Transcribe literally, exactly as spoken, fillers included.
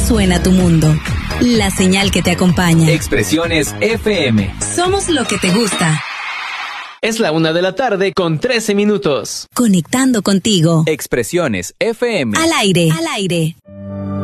suena tu mundo. La señal que te acompaña. Expresiones F M. Somos lo que te gusta. Es la una de la tarde con trece minutos. Conectando contigo. Expresiones F M. Al aire. Al aire.